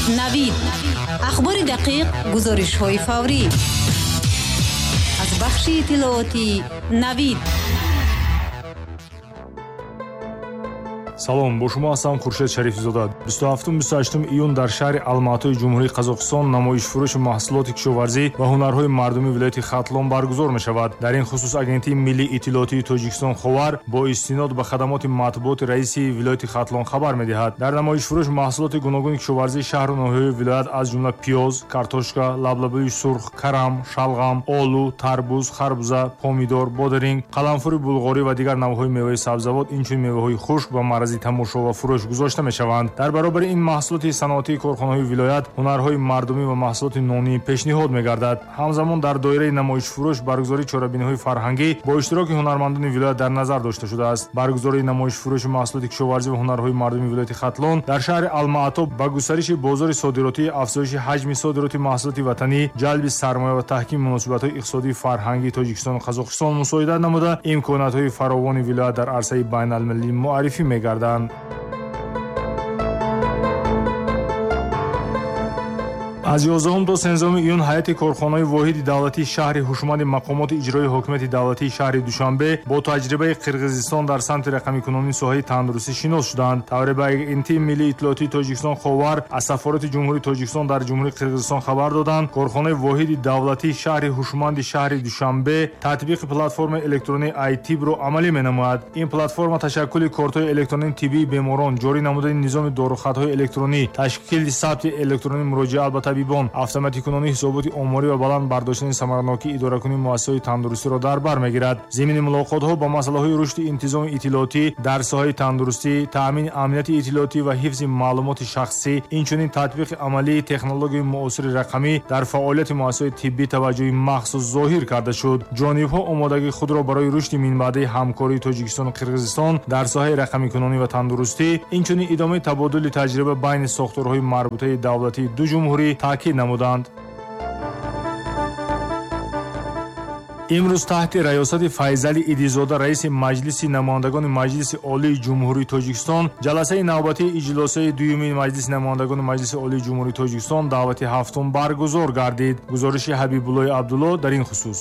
навид ахбори дақиқ, гузоришҳои фаврӣ аз бахши иттилооти навид. салом, бо шумо ҳастам Хуршед Шарифзода. 27-28 июн дар шаҳри Алматои Ҷумҳурии Қазоқистон намоишфурӯши маҳсулоти кишоварзӣ ва ҳунарҳои мардумии вилояти Хатлон баргузор мешавад. дар ин хусус агентии миллии иттилоотии Тоҷикистон Ховар бо истинод ба хадамоти матбуоти раиси вилояти Хатлон хабар медиҳад. дар намоишфурӯш маҳсулоти гуногуни кишоварзии шаҳру ноҳияҳои вилоят аз ҷумла пиёз, картошка, лаблабии сурх, карам, шалғам, олу, тарбуз, харбуза, помидор, бодаринг, қаламфури булғорӣ ва дигар навъҳои меваи сабзавот, инчунин меваҳои хушк ва марази тамошо ва фурӯш гузошта мешаванд. дар баробари ин маҳсулоти саноатии корхонаҳои вилоят ҳунарҳои мардумӣ ва маҳсулоти нонӣ пешниҳод мегардад. ҳамзамон дар доираи намоишфурӯш баргузории чорабиниҳои фарҳангӣ бо иштироки ҳунармандони вилоят дар назар дошта шудааст. баргузории намоишфурӯши маҳсулоти кишоварзӣ ва ҳунарҳои мардумии вилояти Хатлон дар шаҳри Алмато ба густариши бозори содиротӣ, афзоиши ҳаҷми содироти маҳсулоти ватанӣ, ҷалби сармоя ва таҳкими муносибатҳои иқтисодии фарҳангии Тоҷикистону Қазоқистон мусоидат намуда, имкониятҳои фаровони вилоят дар арсаи байналмилалӣ муаррифӣ мегарданд. аз 11 то 13 июн ҳайати корхонаи воҳиди давлатии шаҳри ҳушманди мақомоти иҷроии ҳокимияти давлатии шаҳри Душанбе бо таҷрибаи Қирғизистон дар самти рақамикунонии соҳаи тандурустӣ шинос шуданд. тавре ба агентии миллии иттилоотии Тоҷикистон Ховар аз сафорати ҷумҳурии Тоҷикистон дар ҷумҳурии Қирғизистон хабар доданд, корхонаи воҳиди давлатии шаҳри ҳушманди шаҳри Душанбе татбиқи платформаи электронии iTibро амалӣ менамояд. ин платформа ташаккули кортҳои электронии тиббии беморон, ҷорӣ намудани низоми дорухатҳои электронӣ, ташкили сабти электронии муроҷиат ба табибон, автоматикунонии ҳисоботи оморӣ ва баланд бардоштани самаранокии идоракунии муассисаҳои тандурустиро дар бар мегирад. зимини мулоқотҳо ба масъалаҳои рушди интизоми иттилоотӣ дар соҳаи тандурустӣ, таъмини амнияти иттилоотӣ ва ҳифзи маълумоти шахсӣ, инчунин татбиқи амалии технологияи муосири рақамӣ дар фаъолияти муассисаҳои тиббӣ таваҷҷӯҳи махсус зоҳир карда шуд. ҷонибҳо омодагии худро барои рушди минбаъдаи ҳамкории Тоҷикистону Қирғизистон дар соҳаи рақамикунонӣ ва тандурустӣ, инчунин идомаи табодули таҷриба байни сохторҳои марбутаи давлатии ду ҷумҳурӣ таъкид намуданд. имрӯз таҳти раёсати Файзали Идизода, раиси Маҷлиси намояндагони Маҷлиси Олии Ҷумҳурии Тоҷикистон, ҷаласаи навбатии иҷлосаи дуюми Маҷлиси намояндагони Маҷлиси Олии Ҷумҳурии Тоҷикистон давати ҳафтум баргузор гардид. гузориши Ҳабибуллои Абдулло дар ин хусус.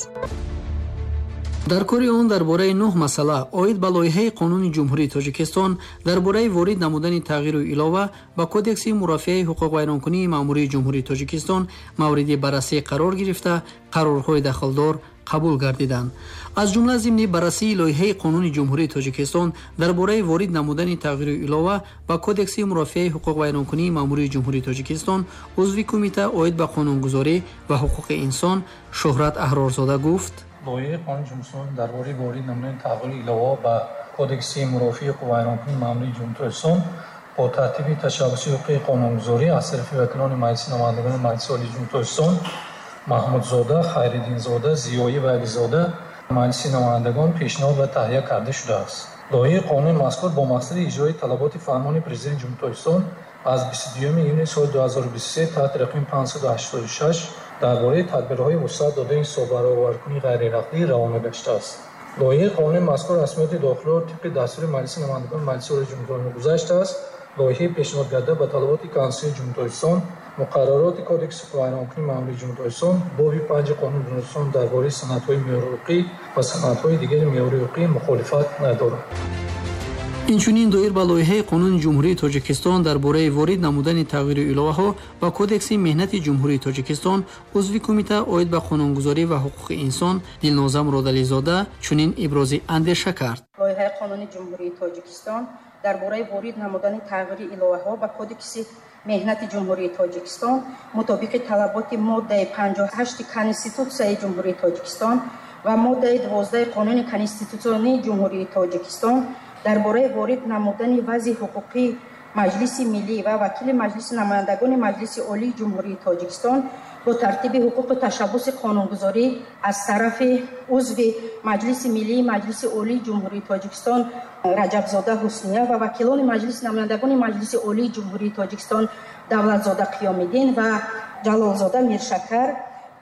дар кори он дар бораи 9 масъала оид ба лоиҳаи қонуни ҷумҳурии Тоҷикистон дар бораи ворид намудани тағйиру илова ба кодекси мурофиаи ҳуқуқвайронкунии маъмурии ҷумҳурии Тоҷикистон мавриди баррасӣ қарор гирифта, қарорҳои дахолдор қабул гардиданд. аз ҷумла зимни баррасии лоиҳаи қонуни ҷумҳурии Тоҷикистон дар бораи ворид намудани тағйиру илова ба кодекси мурофиаи ҳуқуқвайронкунии маъмурии ҷумҳурии Тоҷикистон узви кумита оид ба қонунгузорӣ ва ҳуқуқи инсон Шӯҳрат Аҳрорзода гуфт: лоиҳаи қонуни ҷумҳурии дар бораи ворид намудани тағйири илова ба кодекси мурофиаи ҳуқуқвайронкунии маъмурии ҷумҳурии Тоҷикистон бо тартиби ташаббуси ҳуқуқи қонунгузорӣ аз тарафи вакилони Маҷлиси намояндагони Маҷлиси Олии Ҷумҳурии Тоҷикистон Маҳмудзода, Хайриддинзода, Зиёӣ ва Ализода Маҷлиси намояндагон пешниҳод ва таҳия карда шудааст. лоиҳаи қонуни мазкур бо мақсади иҷрои талаботи фармони Президенти Ҷумҳурии Тоҷикистон аз 22 июни соли 2023 таҳти рақами 586 дар бораи тадбирҳои вусъат додани ҳисоббароваркунии ғайрирақмӣ равона гаштааст. лоиҳаи қонуни мазкур расмиёти дохилиро тибқи дастури Маҷлиси намояндагони Маҷлиси Олии Ҷумҳурии Тоҷикистон гузаштааст. лоиҳаи пешниҳод карда ба талаботи Конститутсияи Ҷумҳурии Тоҷикистон, муқаррароти кодекси ҳуқуқвайронкунии маъмурии Ҷумҳурии Тоҷикистон, боби 5 қонуни Тоҷикистон дар бораи санадҳои меъёри ҳуқуқӣ ва санадҳои дигari меъёри ҳуқуқӣ мухолифат надорад. инчунин доир ба лоиҳаи қонуни ҷумҳурии Тоҷикистон дар бораи ворид намудани тағйиру иловаҳо ба кодекси меҳнати ҷумҳурии Тоҷикистон узви кумита оид ба қонунгузорӣ ва ҳуқуқи инсон Дилноза Муродализода чунин ибрози андеша кард: лоиҳаи қонуни ҷумҳурии Тоҷикистон дар бораи ворид намудани тағйири иловаҳо ба кодекси меҳнати ҷумҳурии Тоҷикистон мутобиқи талаботи моддаи 58 Конститутсияи Ҷумҳурии Тоҷикистон ва моддаи 12 Қонуни Конститутсионии Ҷумҳурии Тоҷикистон дар бораи ворид намудани вазъи ҳуқуқи Маҷлиси миллӣ ва вакили Маҷлиси намояндагони Маҷлиси Олии Ҷумҳурии Тоҷикистон бо тартиби ҳуқуқи ташаббуси қонунгузорӣ аз тарафи узви Маҷлиси миллии Маҷлиси Олии Ҷумҳурии Тоҷикистон Раҷабзода Ҳусния ва вакилони Маҷлиси намояндагони Маҷлиси Олии Ҷумҳурии Тоҷикистон Давлатзода Қиёмиддин ва Ҷалолзода Миршакар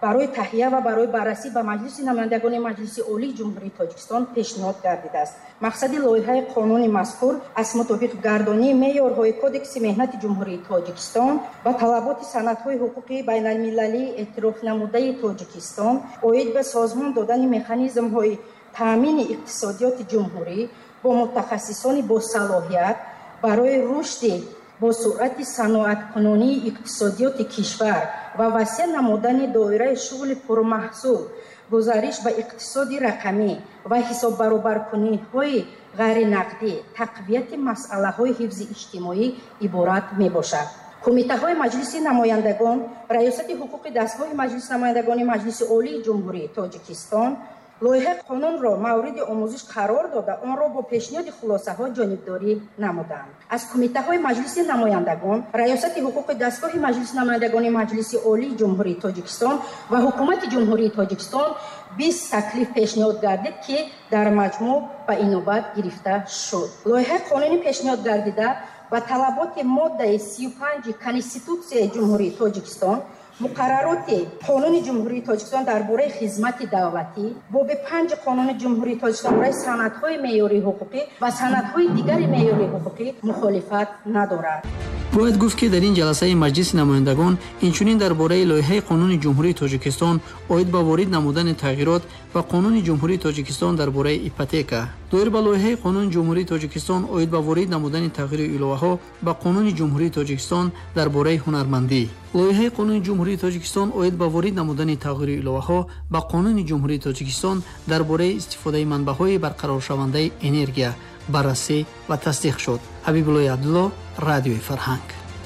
барои таҳия ва барои баррасӣ ба маҷлиси намояндагони маҷлиси олии ҷумҳурии тоҷикистон пешниҳод гардидааст. мақсади лоиҳаи қонуни мазкур аз мутобиқгардонии меъёрҳои кодекси меҳнати ҷумҳурии тоҷикистон ва талаботи санадҳои ҳуқуқии байналмилалии эътирофнамудаи тоҷикистон оид ба созмон додани механизмҳои таъмини иқтисодиёти ҷумҳурӣ бо мутахассисони босалоҳият барои рушди бо суръати саноаткунонии иқтисодиёти кишвар ва васеъ намудани доираи шуғли пурмаҳсул, гузариш ба иқтисоди рақамӣ ва ҳисоббаробаркуниҳои ғайринақдӣ, тақвияти масъалаҳои ҳифзи иҷтимоӣ иборат мебошад. кумитаҳои маҷлиси намояндагон, раёсати ҳуқуқи дастгоҳи маҷлиси намояндагони маҷлиси олии ҷумҳурии тоҷикистон лоиҳаи қонунро мавриди омӯзиш қарор дода, онро бо пешниҳоди хулосаҳо ҷонибдорӣ намуданд. аз кумитаҳои маҷлиси намояндагон, раёсати ҳуқуқи дастгоҳи маҷлиси намояндагони маҷлиси олии ҷумҳурии тоҷикистон ва ҳукумати ҷумҳурии тоҷикистон 20 таклиф пешниҳод гардид, ки дар маҷмӯъ ба инобат гирифта шуд. лоиҳаи қонунӣ пешниҳод гардида ба талаботи моддаи 35 Конститутсияи ҷумҳурии тоҷикистон, муқаррароти қонуни ҷумҳурии тоҷикистон дар бораи хизмати давлатӣ, боби 5 қонуни ҷумҳурии тоҷикистон бораи санадҳои меъёрии ҳуқуқӣ ва санадҳои дигари меъёрии ҳуқуқӣ мухолифат надорад. бояд гуфт ки дар ин ҷаласаи маҷлиси намояндагон инчунин дар бораи лоиҳаи қонуни ҷумҳурии тоҷикистон оид ба ворид намудани тағйирот ва қонуни ҷумҳурии тоҷикистон дар бораи ипотека, доир ба лоиҳаи қонуни ҷумҳурии тоҷикистон оид ба ворид намудани тағйири иловаҳо ба қонуни ҷумҳурии тоҷикистон дар бораи ҳунармандӣ, лоиҳаи қонуни ҷумҳурии тоҷикистон оид ба ворид намудани тағйири иловаҳо ба қонуни ҷумҳурии тоҷикистон дар бораи истифодаи манбаъҳои барқароршавандаи энергия баррасӣ ва тасдиқ шуд. ҳабибуллои абдулло, радиои Фарҳанг.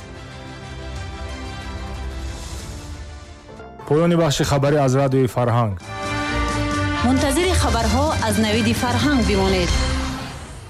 поёни бахши хабарӣ аз радиои Фарҳанг. мунтазири хабарҳо аз навиди Фарҳанг бимонед.